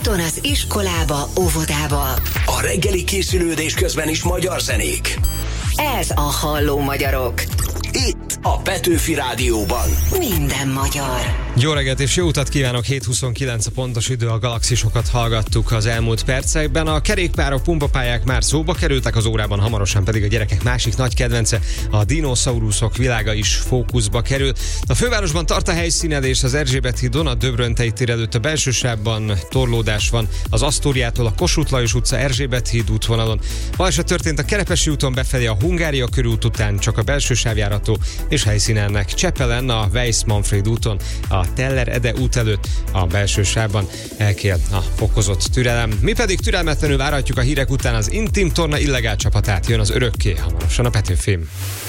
úton, az iskolába, óvodába. A reggeli készülődés közben is magyar zenék. Ez a Halló Magyarok. Itt a Petőfi Rádióban. Minden magyar. Jó reggelt és jó utat kívánok, 7:29 a pontos idő, a Galaxisokat hallgattuk az elmúlt percekben. A kerékpárok, pumpapályák már szóba kerültek az órában, hamarosan pedig a gyerekek másik nagy kedvence, a dinoszauruszok világa is fókuszba kerül. A fővárosban tart a helyszínelés, az Erzsébet hídon, a Döbröntei tér előtt a belsősávban torlódás van, az Asztóriától a Kossuth Lajos utca, Erzsébet híd útvonalon. Baleset történt a Kerepesi úton befelé a Hungária körút után, csak a belsősáv járható, és helyszínelnek Csepelen, a Weiss-Manfréd úton, a Teller-Ede út előtt, a belső sávban elkél a fokozott türelem. Mi pedig türelmetlenül várhatjuk a hírek után az Intim Torna illegál csapatát. Jön az örökké hamarosan a Petőfim.